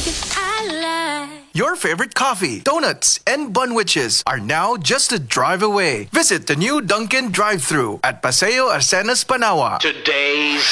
Dunkin' I like. Your favorite coffee, donuts, and bunwiches are now just a drive away. Visit the new Dunkin' drive-thru at Paseo Arcenas, Panawa. Today's